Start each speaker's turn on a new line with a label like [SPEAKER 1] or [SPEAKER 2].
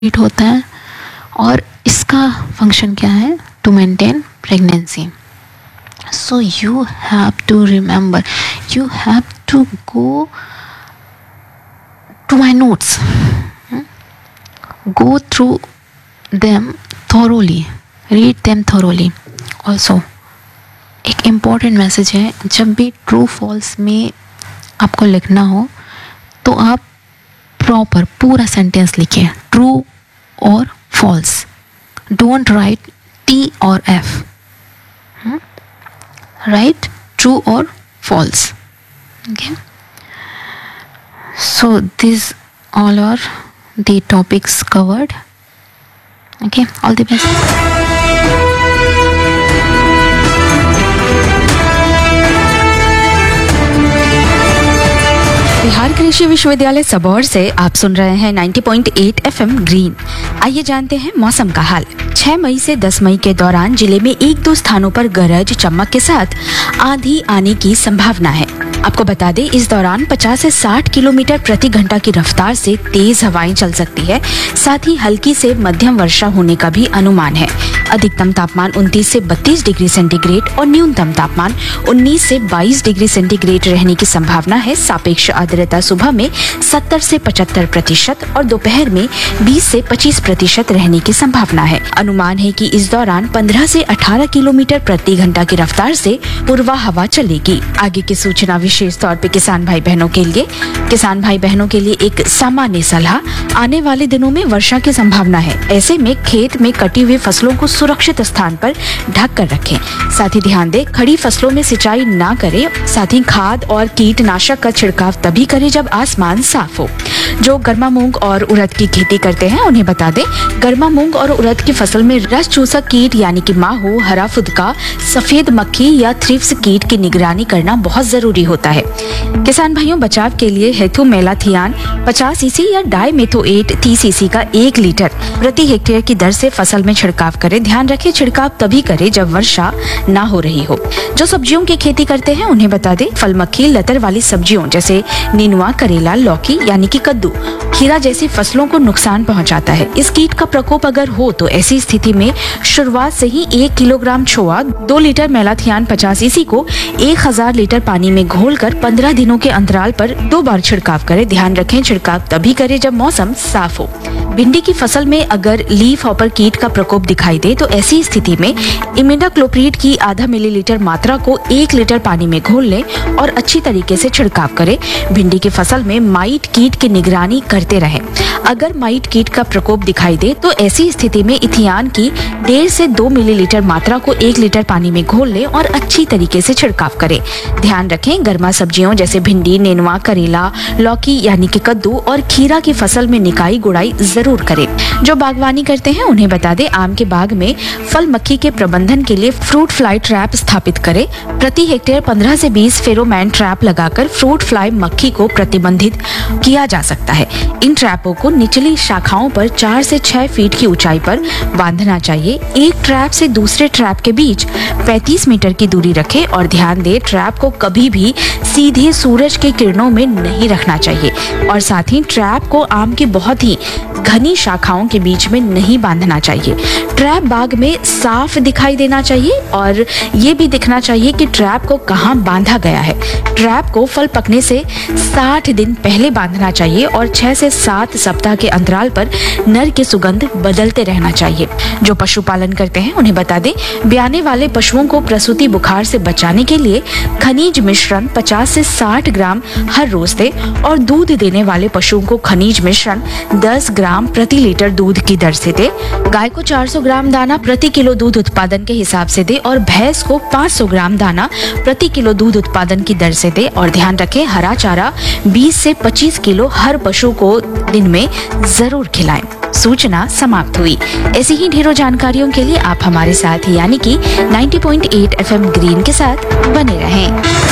[SPEAKER 1] Heat होता है और इसका फंक्शन क्या है? To maintain pregnancy. So you have to remember, you have to go to my notes, go through them thoroughly, read them thoroughly. Also एक important message है, जब भी ट्रू फॉल्स में आपको लिखना हो तो आप प्रॉपर पूरा सेंटेंस लिखिए, ट्रू और फॉल्स. डोंट राइट टी और F. Right, true or false. Okay, so these all are the topics covered. Okay, all the best.
[SPEAKER 2] Bihar कृषि विश्वविद्यालय सबौर से आप सुन रहे हैं 90.8 FM ग्रीन. आइए जानते हैं मौसम का हाल. 6 मई से 10 मई के दौरान जिले में 1-2 स्थानों पर गरज चमक के साथ आंधी आने की संभावना है. आपको बता दें, इस दौरान 50 से 60 किलोमीटर प्रति घंटा की रफ्तार से तेज हवाएं चल सकती है. साथ ही हल्की से मध्यम वर्षा होने का भी अनुमान है. अधिकतम तापमान 29 से 32 डिग्री सेंटीग्रेड और न्यूनतम तापमान 19 से 22 डिग्री सेंटीग्रेड रहने की संभावना है. सापेक्ष आर्द्रता सुबह में 70 से 75% और दोपहर में 20 से 25% रहने की संभावना है. अनुमान है कि इस दौरान 15 से 18 किलोमीटर प्रति घंटा की रफ्तार से पूर्वा हवा चलेगी. आगे की सूचना विशेष तौर पे किसान भाई बहनों के लिए एक सामान्य सलाह. आने वाले दिनों में वर्षा की संभावना है. ऐसे में खेत में कटी हुई फसलों को सुरक्षित स्थान पर ढक कर रखें. साथ ही ध्यान दें, खड़ी फसलों में सिंचाई ना करें. साथ ही खाद और कीटनाशक का छिड़काव तभी करें जब आसमान साफ हो. जो गर्मा मूंग और उड़द की खेती करते हैं उन्हें बता दें, गर्मा मूंग और उड़द की फसल में रस चूसक कीट यानी कि माहू, हरा फुदका, सफेद मक्खी या थ्रिप्स कीट की निगरानी करना बहुत जरूरी होता है. किसान भाइयों, बचाव के लिए हेथु मेलाथियान 50 cc या डाइमेथोएट 30 cc का 1 लीटर प्रति हेक्टेयर की दर से फसल में छिड़काव करें. ध्यान रखें, छिड़काव तभी करें जब वर्षा ना हो रही हो. जो सब्जियों की खेती करते हैं उन्हें बता दें, फल मक्खी लतर वाली सब्जियों जैसे नेनुआ, करेला, लौकी यानी कि कद्दू, खीरा जैसी फसलों को नुकसान पहुंचाता है. इस कीट का प्रकोप अगर हो तो ऐसी स्थिति में शुरुआत से ही 1 किलोग्राम छोआ 2 लीटर मेलाथियान 50 cc को 1000 लीटर पानी में घोलकर 15 दिनों के अंतराल पर 2 बार छिड़काव करें. ध्यान रखें, छिड़काव तभी करें जब मौसम साफ हो. भिंडी की फसल में अगर लीफ हॉपर कीट का प्रकोप दिखाई दे तो ऐसी स्थिति में इमिडाक्लोप्रिड की आधा मिलीलीटर मात्रा को 1 लीटर पानी में घोल लें और अच्छी तरीके से छिड़काव करें. भिंडी की फसल में माइट कीट की निगरानी करते रहें. अगर माइट कीट का प्रकोप दिखाई दे तो ऐसी स्थिति में इथियान की 1.5 से 2 मिलीलीटर मात्रा को 1 लीटर पानी में घोल लें और अच्छी तरीके से छिड़काव करें. ध्यान रखें, गर्मा सब्जियों जैसे भिंडी, नेनुआ, करेला, लौकी यानी कि कद्दू और खीरा की फसल में निकाई गुड़ाई जरूर करें. जो बागवानी करते हैं उन्हें बता दें, आम के बाग में फल मक्खी के प्रबंधन के लिए फ्रूट फ्लाई ट्रैप स्थापित करें. प्रति हेक्टेयर 15 से 20 फेरोमोन ट्रैप लगाकर फ्रूट फ्लाई मक्खी को प्रतिबंधित किया जा सकता है. इन ट्रैपों को निचली शाखाओं पर 4 से 6 फीट की ऊंचाई पर बांधना चाहिए. एक ट्रैप से दूसरे ट्रैप के बीच 35 मीटर की दूरी रखें और ध्यान दें, ट्रैप को कभी भी सीधे सूरज के किरणों में नहीं रखना चाहिए. और साथ ही ट्रैप को आम की बहुत ही घनी शाखाओं के बीच में नहीं बांधना चाहिए. ट्रैप बाग में साफ दिखाई देना चाहिए और ये भी दिखना चाहिए कि ट्रैप को कहाँ बांधा गया है. ट्रैप को फल पकने से 60 दिन पहले बांधना चाहिए और 6 से 7 सप्ताह के अंतराल पर नर की सुगंध बदलते रहना चाहिए. जो पशुपालन करते हैं उन्हें बता दें, ब्याने वाले पशुओं को प्रसूति बुखार से बचाने के लिए खनिज मिश्रण 50 से 60 ग्राम हर रोज दें और दूध देने वाले पशुओं को खनिज मिश्रण 10 ग्राम प्रति लीटर दूध की दर से दे. गाय को 400 ग्राम दाना प्रति किलो दूध उत्पादन के हिसाब से दे और भैंस को 500 ग्राम दाना प्रति किलो दूध उत्पादन की दर से दे. और ध्यान रखें, हरा चारा 20 से 25 किलो हर पशु को दिन में जरूर खिलाएं. सूचना समाप्त हुई. ऐसी ही ढेरों जानकारियों के लिए आप हमारे साथ यानी कि 90.8 FM ग्रीन के साथ बने रहें.